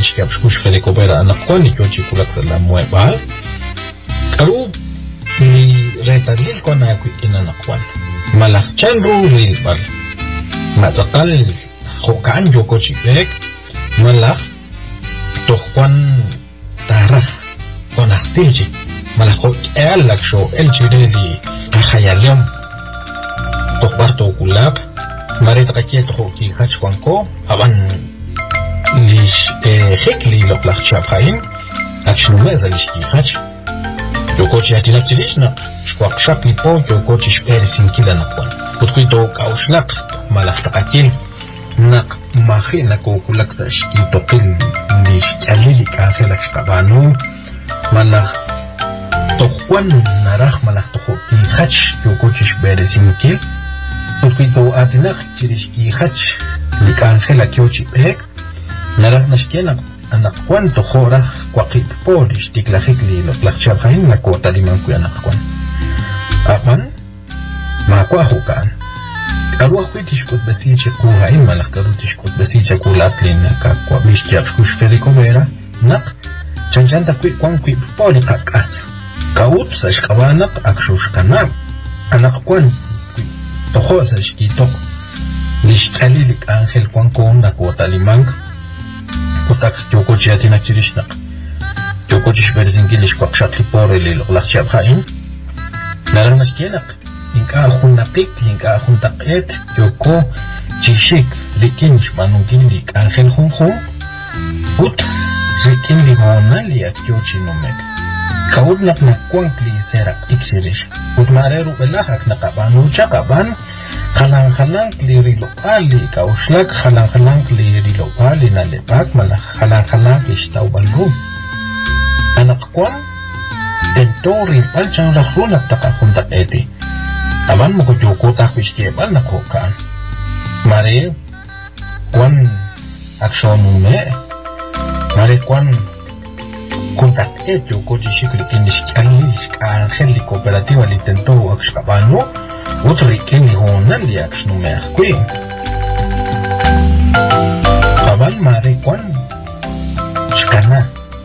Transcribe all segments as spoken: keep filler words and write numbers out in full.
Martich que abscush recupera a Nacuan y Yochiculax la mueva. Caru ni retalil con agua en Anacuan. Malachan ruril bal. Mazacal Hokan Yokochipek. Malach Tojuan Taraj con Astiji. Malachok el laxo el chireli Cajayalion. Tojuarto Kulab. Marita Raquet Hoki Hachwanko. Aban lish hekli lo plachchafain. Actionmeza lishki hach. Yokochi atilakilish na shkwak shakli po yokochi shperi sinkila nakwan. Utkuito kauslak malaftakakil nak mahi na kukulak sa shkitokil lish kalili kahelak shkabanu malak tokwan narah malak tokoki hach yokochi shperi sinkil. Utkuito atilak chirishki hach likangelak yochi pek narah nashkenak anak kwan to khora kwaqit polish tiklahik li lo plachchafain la kota liman ku anak kwan apan ma kwa hukan alwa kwitish kut basiche ku hain malak karutish kut basiche ku latlin ka kwa bish tiaf kush fediko vera nak chanchanta ku kwan ku poli kakas kaut sa shkawanak akshush kanam anak kwan to khosa shkitok lish talilik angel kwan ko na kota liman Kutak Yokochi Atina Kirishnak Yokochi Shberzingilish Kwakshakli Poreli Lachab Hain Naranas Kenak Inka Hunapik, Inka Huntaket, Yoko Chishik, Likinish Manungili, Angel Hunhu Ut Zikindi Honali at Yochi Nomek Kaudnak Nakwankli Serak Ixirish Ut Mareru Belahak Nakabanu Chakaban Halang halang kliri lokali kauslak halang halang kliri lokali na lepak malah halang halang istaw balgo anak kwan tentorin pancang rahunak takakuntak eti aman mo ko joko takwiskebal na kokan mare kwan aksyonume mare kwan kuntak et joko jishikli kinishkalish ka angel li kooperativa li tento akskabano Utri kini hona li aksnu merkui. Kaban marikwan skana.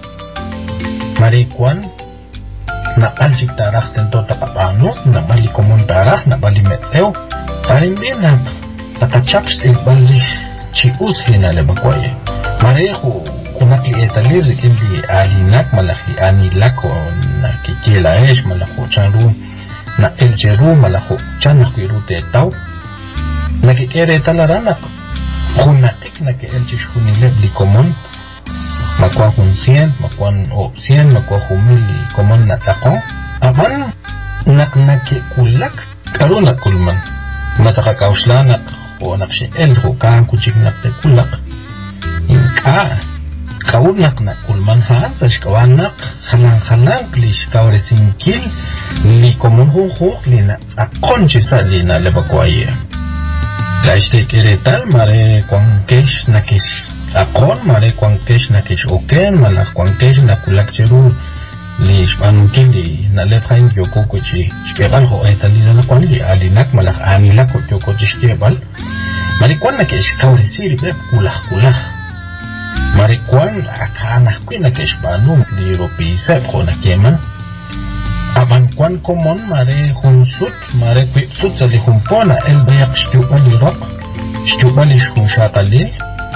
Marikwan na aljik tarah tento takapano na bali komun tarah na bali metseo. Tarimbi na takachak stil bali chius hina lebakwaye. Mareho kunaki etalir kindi alinak malaki anilak o na kikila esh malako chanru. Na el jeru malaho chanak irute tau nakikere talaranak hunatik na ke el chishunile bli komon makwa hunsien makwan opsien makwa humili komon na tako aman nak nake kulak karuna kulman mataka kauslanak o nakshi el hukan kuchik nakte kulak inka kaunak na kulman ha sa shkawanak halang halang klish kawre sinkil li komun ho ho li na akonchi sa li na lebakwaye la este kere tal mare kwankesh na kish akon mare kwankesh na kish oken mala kwankesh na kulak cheru li shpanukin li na lefain yoko kuchi shkebal ho etali na kwali alinak mala anilak yoko shkebal mare kwan na kish kawre siri be kulak kulak mare kwan akana kwina kish panu li ropi sa khona keman Aban kwan komon mare hunsut mare kwi sut sali humpona el bayak shtiubali rok shtiubali shkunshatali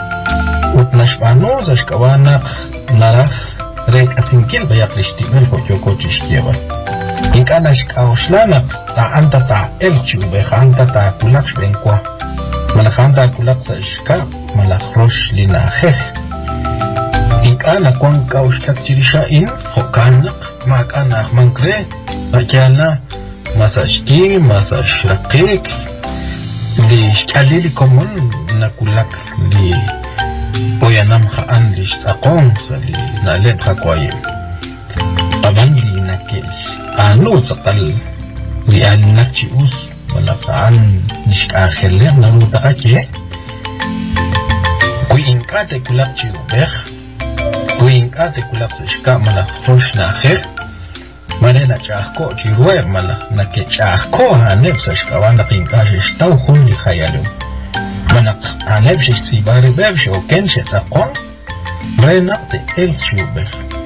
utnashpano zashkawanak narah rek asinkil bayak lishtibil hokyoko chishkieban inkana shkawshlanak ta anta ta el chiube anta ta kulak shbenkwa malak anta kulak sa shka malak rosh lina heh inkana kwan kawshlak chirisha in hokanak makana mankre akana masashki masashrakik li shkalili komun nakulak li oyanam khaan li shtakon sali naled kakwaye taban li nakish anu sakal li alinak chius malakaan nishkakhele naruta ake kui inkate kulak chiubekh kui inkate kulak sishka malak rosh na akher mane na chahko chiruwe mala na ke chahko haneb sashkawan na kinkash ishtaw hun li khayalu manak haneb shish sibari bebsh o ken shetaqon Renate el Chuber.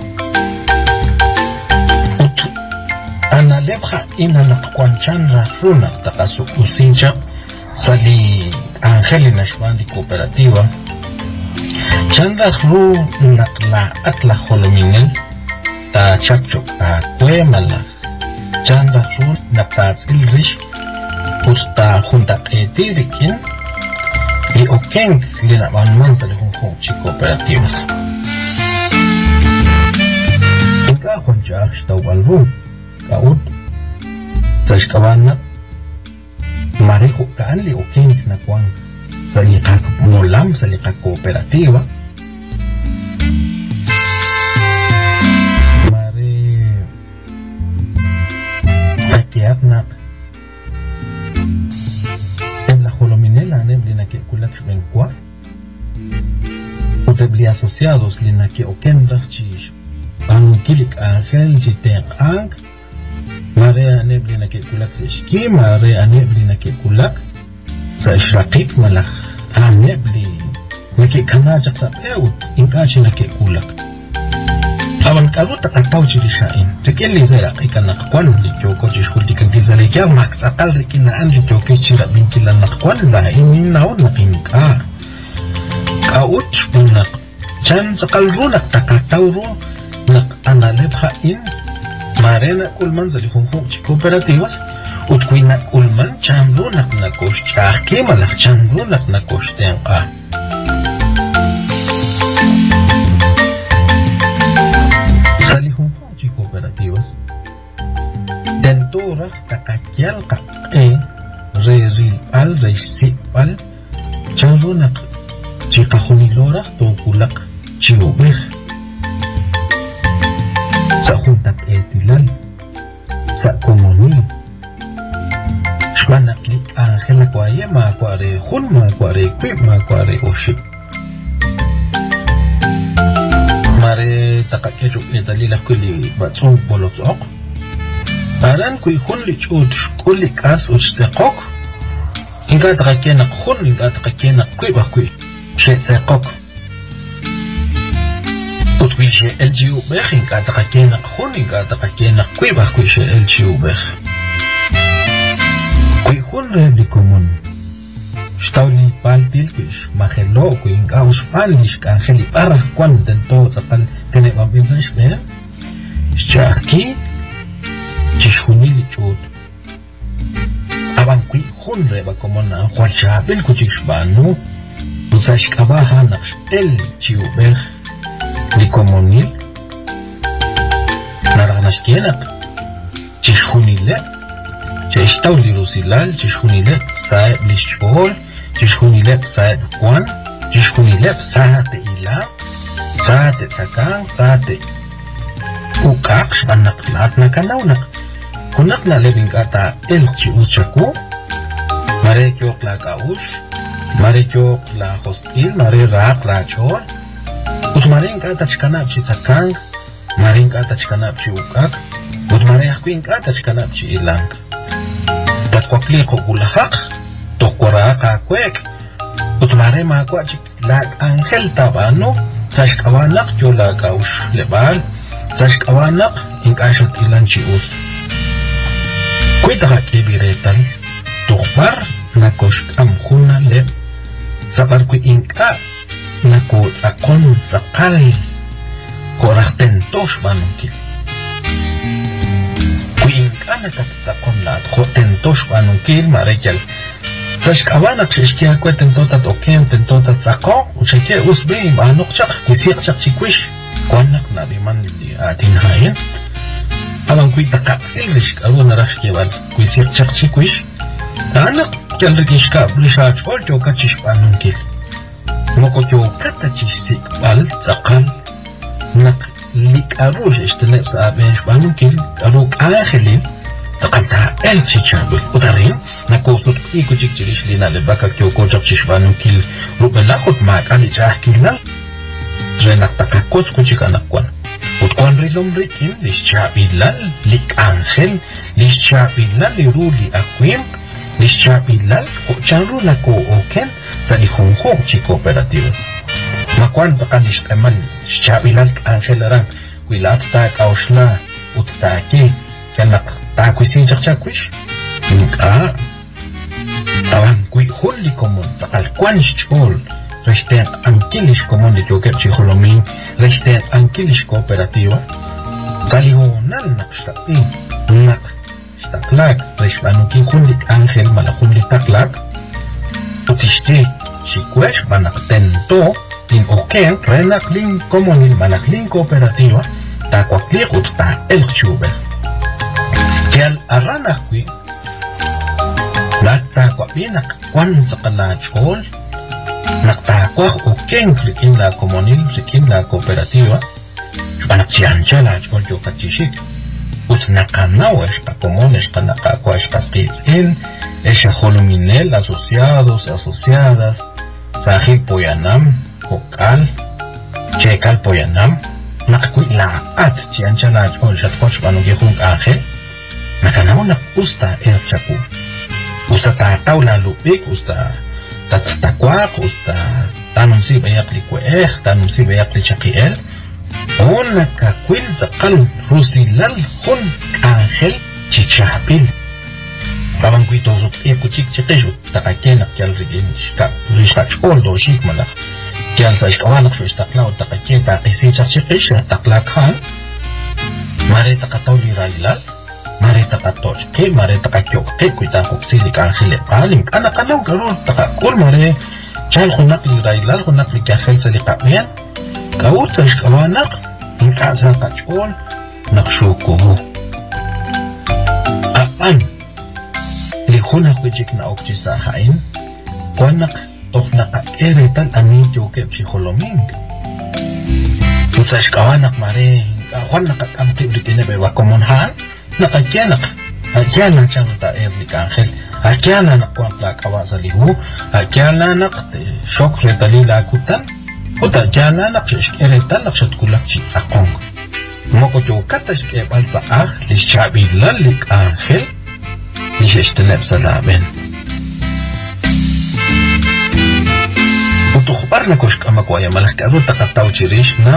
Ut analepja inanakwanchan rasuna takasu usincha sali Angelina Shbandi Cooperativa. Chanda ru nakla atla holominel ta chapcho ta kuemala. Chanda ru napats ilrish usta junta etirikin y okeng lina van mansa de hong chi cooperativas. Inka honja sta walru kaut tashkawana marejo kanli okeng na kwang salika molam salika cooperativa. Mare akiatna Jolominela neblina que kulak benkwa utebli asociados lina que okendach chi ankilik angel jiten ang mare neblina que kulak seski mare neblina que kulak sa shrakik malak anebli nake kanaja sa eut inkachi nake kulak awan karuta katau jiri shain tekeli zera ikana kwan li joko jishkulti kan gizale kya max akal rikina anji joki chira binkila nakwan za inin naw nakinka kaut nak chan sakal ru nak takatau ru nak analebha in marena kulman zali hunhu cooperativas utkuina kulman chan ru nak nakosh chake malak chan ru nak nakosh tenqa cooperativas dentora takakial ka e rezil al resipal chanrunak chikahunilora tokulak chiubeh sa juntak etilal sa komoni shmanaklik angela kwaye ma kware hun ma kware kwip ma kware oship mare takakecho edalila kuli batson bolotok aran kui khunli chud kuli kas usteqok inga takakena khun inga takakena kui ba kui she seqok utwi she lgu bekh inga takakena khun inga takakena kui ba kui she lgu bekh kui khun re komun Stauli paltil kish mahelo kuin aus palish kan heli para kwan dento sakal tene bambinsan shbe shaki chishunili chut aban kui hunre ba komona khwacha bil kuchish banu usash kabaha naqsh el chiuber li komonil naranash kenak chishunile chishtauli rusilal chishunile sae lishchol Jishkunilep saat kwan, jishkunilep saat ila, saat takang, saat ukak, anak lat na kanaunak. Kunak na lebing kata elchi uchaku, mare kyok la kaus, mare kyok la hostil, mare rak la chol, ut mare kata chkanap chi takang, mare kata chkanap chi ukak, ut mare akuin kata chkanap chi ilang. Dat kwa kliko gulahak, Tokora kakwek utmare ma kwa chik lak angel tabano tashkawanak yo la kaush lebal tashkawanak inkashat ilan chius kuita hake biretan tokbar nakosh amkuna leb sabar ku inka nako akon sakal korakten tosh banukil ku inka nakat sakon lat koten tosh banukil marekal Tashkawanak shishkia kweten tota token tentota tsako uchake usbe ba nokchak kusiak chak chikwish kwanak na biman li atin hayin alang kui takak ilrish karu narash kebal kusiak chak chikwish anak kelrikish ka blishach ol joka chish panunkil moko joka ta chisik bal tsakal nak lik arush ishtenep sa abesh panunkil aru kahelil Takalta el chichabel utarin na kusut iko chikchirish lina le baka kyo kochak chishbanu kil rubela kot mak ali chahkilal renak takakos kuchikanakwan utkwan rilom rikin lischabilal lik angel lischabilal liruli akwim lischabilal kochanru na ko oken sa lihongho chi cooperativas Makwan zakanish kaman shabilal angelaran wilat ta kaushla utaki kanak ta kuisin chakwish nika tawan kui hulli komon takal kwanish chol reste ankilish komon de joker chiholomin reste ankilish cooperativa saliho nan nakshati nak taklak reshbanuki hulli angel mala hulli taklak utishti shikwesh banak tento in oken renak lin komonil banak lin cooperativa ta kwakli ut ta el chuber kial arana kui Nakta kwa pinak kwan sa kanachol nakta kwa oken klikin la komunil klikin la cooperativa banak siyancha la chol yo kachishik ut nakanaw es pa komon es pa nakakwa es pa skizin es holuminel asociados asociadas sahil poyanam kokal chekal poyanam nakakwi la at siyancha la chol shatkoch banugihung angel nakanaw na usta el chaku usta ta taula lupik usta ta takwak usta tanum si bayak li kueh tanum si bayak li chakiel ona ka kwil zakal rusilal hun angel chichapil babang kwito zut e kuchik chikish ta kakena kyal rigin shka rishka chol do shik malak kyal sa ishkawanak shu ishtakla ta kaketa kisi chakish takla khan mare ta katawli railal Marita katos ke marita kakyok ke kuita koksili kanghile palim kana kana garun taka kul mare chal khunak li railal khunak li kakhel sali qabian kaut ishkawanak inka sa kachol nakshuko apan li khunak bijik na okchi sa hain kwanak tofna ka eretan anin joke psikoloming utashkawanak mare kwanak atamti britine bewa komonhan Nakakianak, akianak siya ta Erlik Angel, akianak kuang la kawasa lihu, akianak shock retali lakutan, uta akianak siya iskiretan naksat kulak si akong. Moko jokat iske balsa ah, li shabilan lik Angel, li siya istilep sa laben. Utuk par na kushka makwaya malakaro takataw chirish na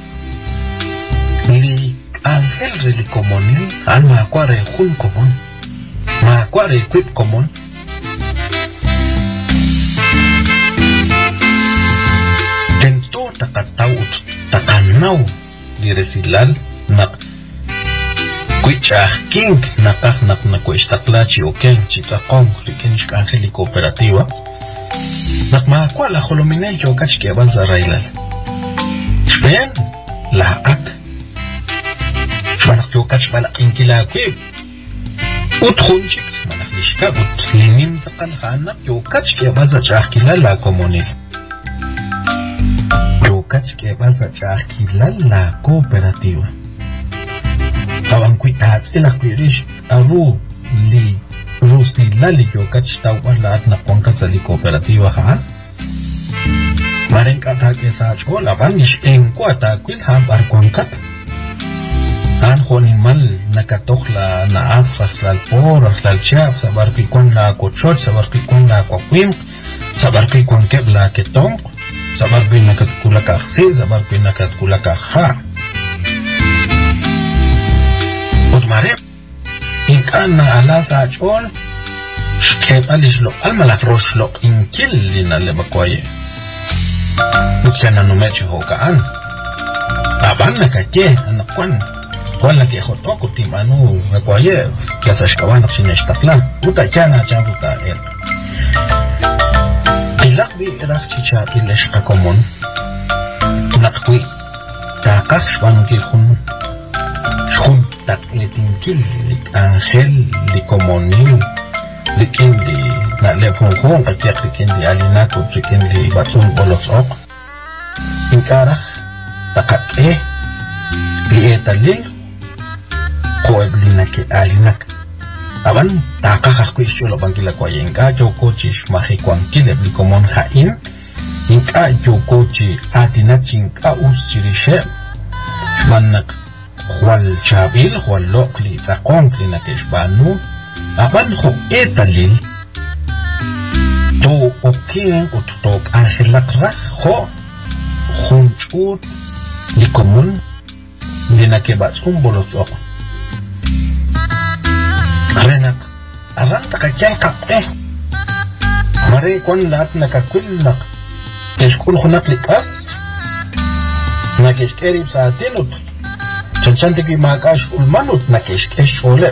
li Angel reli komonin an makware hun komon makware equip komon tento takataw takanaw di resilal nak kuicha king nakak nak na kuistakla chi oken chita kong rikinsh Angel cooperativa nak makwala holominel jokach ke avanza railal Spen laak Manak yokach malak inkila kwib ut khunchik manak lishka ut linim takal hanak yokach kaya baza chah kilala komunil yokach kaya baza chah kilala cooperativa tawan kui tats ilak kuirish aru li rusila li yokach tawar laat na kongkat sa li cooperativa ha maring kata kesa chol aban ish engkwa takwil ha bar kongkat An honimal nakatokla na afras lal por, lal chap, sabar pikon la kochot, sabar pikon la kwakwim, sabar pikon keb la ketong, sabar bin nakatkula kaksi, sabar bin nakatkula kakha. Udmarep, inkan na ala sa achol, shkeb alishlo, almalak roslo, inkil lina lebakwaye. Ukyan na numechi hokaan. Aban nakake, anakwan. Wala ke hotoko timanu rekoye kiasa shkawanak sineshtakla uta kana chabuta el ilak bi irak chicha ileshka komon nakwi takak shwanuki khun shun tak letinkil lik Angel li komonil likin li na lepon khon katiak likin li alinato likin li batsun bolos ok inkarak takak eh li etalil Koeblina ke alinak aban takakak kuisyo labang kila kwa yenka joko chi shmahi kwang kile bli komon hain inka joko chi atinat chinka us chirishe shmanak khwal chabil khwal lokli takong klina ke shbanu aban ho etalil to okien ututok Angel lakra ho junchut li común de na que vas un bolotzo arena aranta ka kyan ka eh mare kon lat na ka kullak teshkul khunak likas na keshkeri saatinut chanchan ki makash ulmanut na keshkesh ole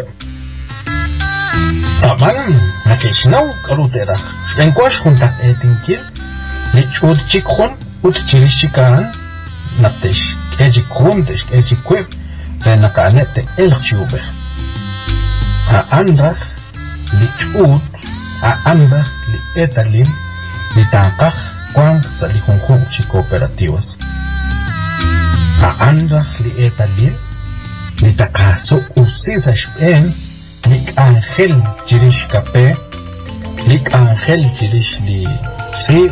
aman na keshnau karutera enkwash junta etinkil lichud chikhon ut chirishikan naptesh keji khundesh keji kweb na kanete elchube a andras lichud a ambas li etalim li taqaj kwan salikunjun chi cooperativas a andras li etalim li taqaso usisa shpen lik angel chirish kape lik angel chirish li si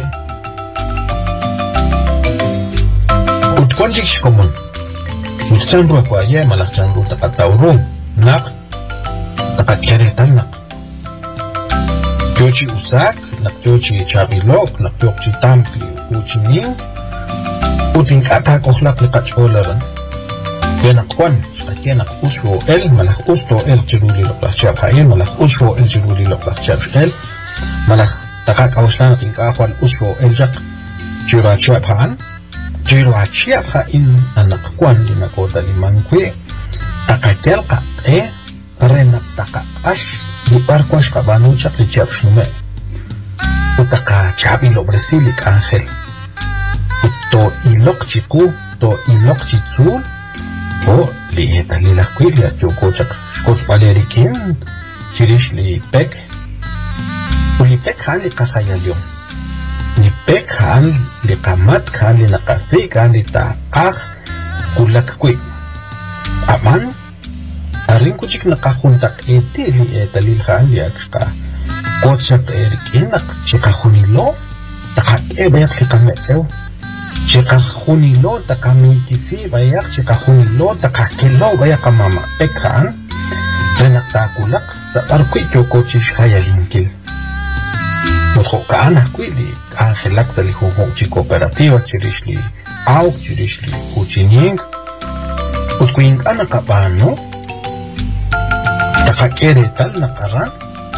ut konjik komon ut sanru kwa ye malak sanru taqatawru nak taqatkere nak Kyochi usak, nak kyochi chabilok, nak kyochi tampli, kyochi ning, uting atak ohlak lekat olaran. Kena kwan, kena uswo el, malah uswo el jiruli lok lah chap hail, malah uswo el jiruli lok lah chap el, malah takak awslan ting kwan uswo el jak jira chap han, jira chap hain anak kwan di nakota limang kwe, takakel ka eh, renak takak ash. Di parkwash kabanu chak li chap shnume utaka chabi lo brasilik angel to ilok chiku to ilok chitsu o li eta li la kwili at yoko chak shkos valerikin chirish li pek u li pek han li kakayalyon li pek han li kamat han li nakasik han li taak kulak kwi aman arin kuchik nakahuntak eti li etalil khan li akshka kotsak erikinak chikahunilo takak e bayak likametseo chikahunilo takamikisi bayak chikahunilo takakilo bayak mama ekhan renak takulak sa arkwit yoko chish hayalinkil mutho kaana kwili angelak sa lihungong chi cooperativas chirish li auk chirish li kuchinying utkuing anakapano takakere tal nakaran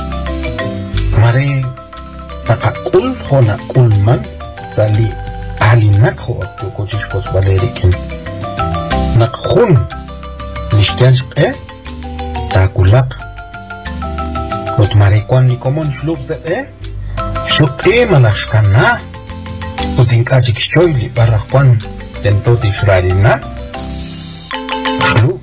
mare takakul hona kulman sali alinak ho akto kochish kos valerikin nakhun lishkans e takulak ot mare kwan ni komon shlub se e shukre malashkana utin kachik shoyli barakwan tento tishralina shlub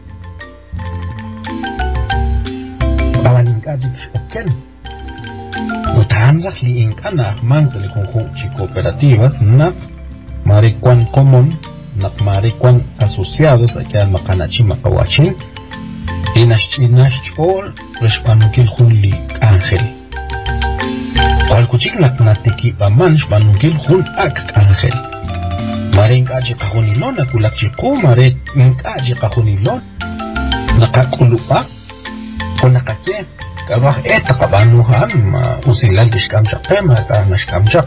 Kajik oken utanrak li inkana mansali conjun chi cooperativas nak marikwan common nak marikwan asociados akyan makanachi makawachin inash inash chol reshpanukil khuli angel wal kuchik nak natiki bamansh banukil khul ak angel maring kaji kahunilon nakulak chiku marik inkaji kahunilon nakakulupa konakake Karwah eta kabanuhan usilal dishkam chakte maka nashkam chak.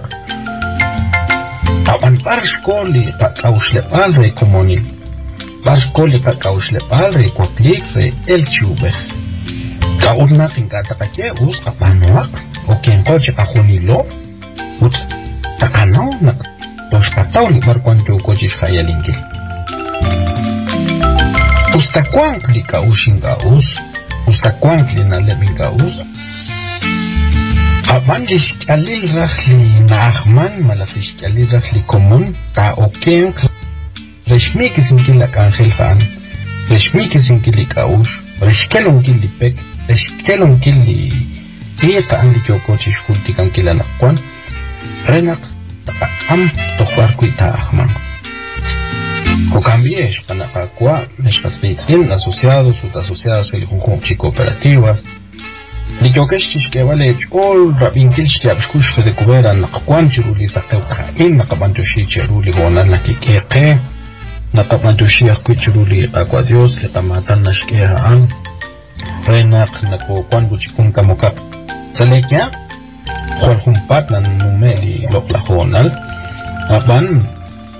Awan parskoli kakaushlepal re komonil. Parskoli kakaushlepal re kwaplik re el chubeh. Kaurna tinkatake us kapanuak o quien coche kahunilo ut takanaw nak toshkataw li barkwanto coche khayalingil. Ustakwang klika ushinga us Ustakwang klina lebinga us Abandish kalil rakhli nahman malafish kalil rakhli komun ta oken reshmi kisinkila kanjel fan reshmi kisinkili kaush reshkelon kili pek reshkelon kili tieta andi kyoko chishkulti kankila nakwan renak taka am tokwar kuita ahman o cambies para aqua despatritin asociados o asociadas el conjunto chi cooperativas li yokesh que vale all rabintil que abskush de kubera nakwan chiruli saqew khain nakabanto shi chiruli gona nakike nakabanto shi akwi chiruli aqua dios le tamatan nashke an renak nako kwan buchikun kamoka salekya khol humpat nan numeli lokla honal aban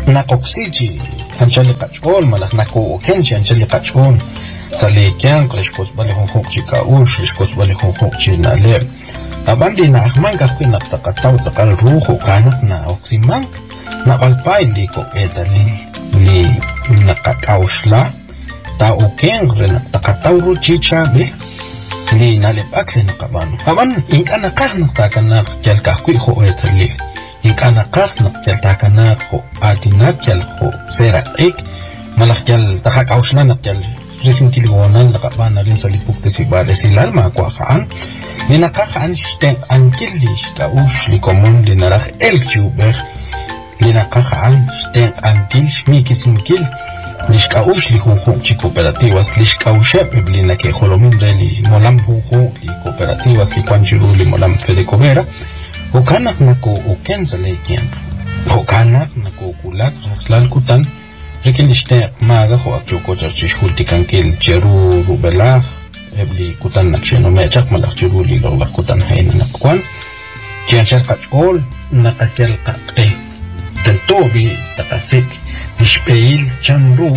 nakoksiji anchali kachol malak nako kenchi anchali kachon sale kyan kleshkos bali honhok chika ush leshkos bali honhok china le abandi na ahman ka kwina takataw takal ruho kanak na oksimang na balpay li ko edali li nakatawshla ta uken re takataw ru chicha be li nalibak li nakabano aban inkana kahnak takanak kyal kakwi ho edali inkana kahnak kyal takanak ho adinak kyal ho serak malak kyal takakawshla nak kyal risin kilgonan nakabana rin sa lipuk de si bade silal makwakaan ni nakakaan shteng angkil li shka ush li komon li narak el chuber li nakakaan shteng angkil shmiki simkil li shka ush li hunhuk chi cooperativas li shka ushep li na ke holomin de li molam hunhuk li cooperativas li kwanchiru li molam fede covera o kanak nako o kenza le kiemp o kanak nako kulak raslal kutan Rekin liste maga ho akyo ko charchi shulti kankil cheru rubela ebli kutan naksheno mechak malak cheru li lolak kutan haina nakwan kianchar kachol nakakel kakte tentobi takasik ishpeil chanru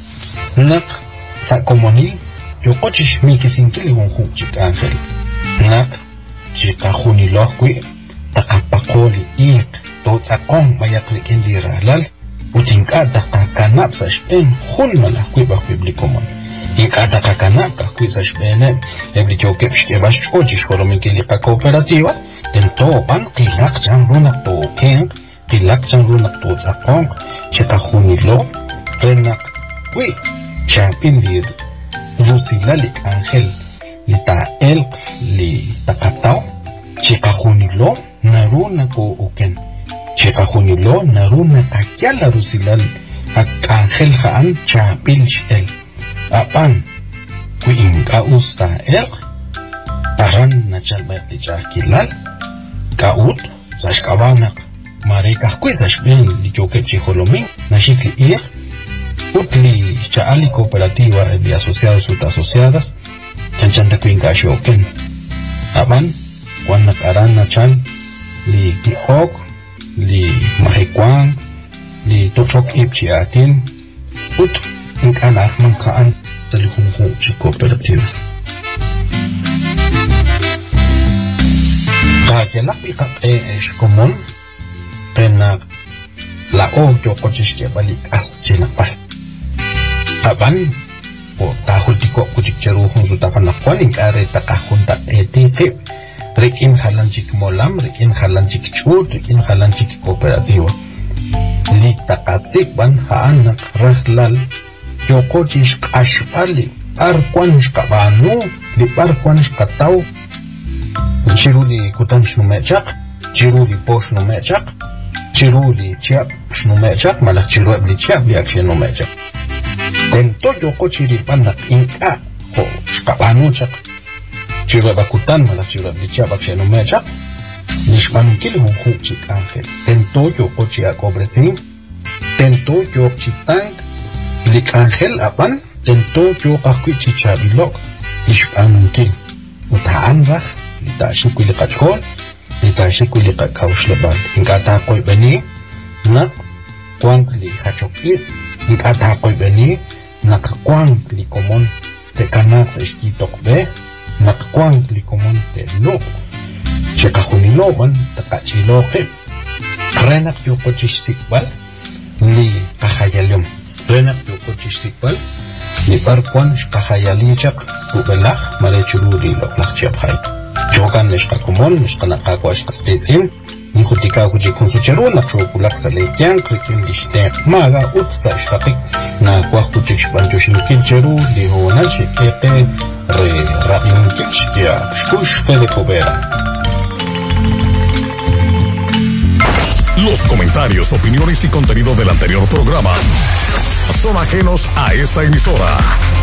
nak sa komonil yokochish miki sinkili honhuk chik angel nak chika hunilohkwi takapakoli ik to tsakong mayak likindi ralal utingkada kakanap sa shpen hun mala kuiba publikomon inkada kakanap ka kuisa shpene ebli kyoke pshke bash choji shkolomin kili ka kooperativa tento pan kilak chan runak to ken kilak chan runak to zakong cheka hunilo renak kui champin li rusilalik angel li ta el li takataw cheka hunilo naruna ko uken Cheka junilo naruna kakyala rusilal ak angel haan chapil shel apan kuin ka usta el aran na chalbay li chakilal kaut sashkabanak mareka kuy sashbin li kyoke chiholomin na shikli ir utli chaali cooperativa de asociados ut asociadas chanchanta kuin ka shoken apan kwan nakaran na chal li hok li mahikwan li tochok ipchi atin ut inkana ahman kaan talihunhu chi cooperativa kakelak ikate esh komon penak la o kyo kochish ke balik as chinapal aban po tahul tiko kuchik cheruhun sutakan nakwan inkare takahunta eti Rekin halan chik molam, rekin halan chik chut, rekin halan chik cooperativa. Li takasik ban haanak rahlal, yokochish kashpali, parkwanish kabanu, li parkwanish kataw, chiruli kutanish numechak, chiruli posh numechak, chiruli chiap numechak, malak chiruab li chiap li akshe numechak. Tento yokochiri panak inka, ho shkabanu chak, Chiro bakutan malah chiro dicha baksheno mecha nishmankil honhuk chik angel tento yo kochi akobresin tento yo chitang lik angel apan tento yo akwi chichabilok nishmankil utaan rak lita shikuli kachol lita shikuli kakaushleban ingata koy bani na kwang li hachokit ingata koy bani na kwang li komon te kanak sa ishkitok be Nakkwang li komonte no Cheka huniloban takachiloke Renak yo kochish sikbal Li kahayalum Renak yo kochish sikbal Li parkwan kahayalichak Ubelak malechururi loklak chiaphay Chokan nishka komon nishka nakakwa shka spezin Nikutika kuji konsucheru nakshokulak sa leikyan Krikin lishte maga utsa shkapik Na kwa kuchik shpanjoshin kilcheru Li honan shikete Re Rabinkichkia, Shkush Fede Covera. Los comentarios, opiniones y contenido del anterior programa son ajenos a esta emisora.